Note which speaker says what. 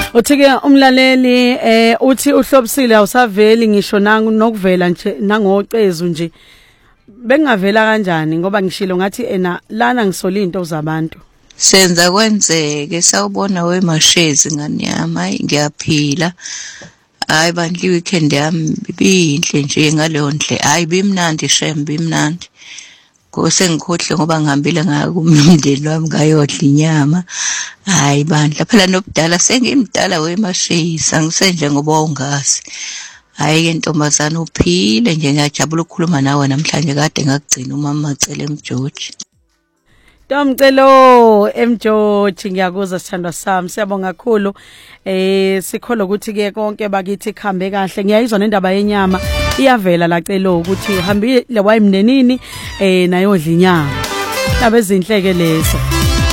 Speaker 1: Uthi-ke umlaleli uthi uhlobisile awusaveli ngisho nokuvela nje nangocezu nje. Bengavela kanjani ngoba ngishilo ngathi lana ngisola into zabantu.
Speaker 2: Senza kwenzeke sawubona wemashezi ngani yami hayi ngiyaphila. Hayi bandle weekend yami ibinhle nje ngaleyo ndle. Hayi bimnandi shem bimnandi. Kose ngikhohle ngoba ngihambile ngakumndeni wami ngayodla inyama. Hayi bandla phela nobudala sengimdala wemashezi angisenje ngoba ungazi. Hayi ke ntombazana uphile nje ngiyajabula ukukhuluma nawe namhlanje kade ngakugcina umama Macele eMjoji.
Speaker 1: Tomcelo eMjoji ngiyakuzwa sithandwa sami siyabonga kakhulu sikholwa ukuthi ke konke bakithi kuhambe kahle ngiyayizwa nendaba yenyama iyavela lacelo ukuthi uhambile wayimnenini nayodla inyama nabezinhleke lezo.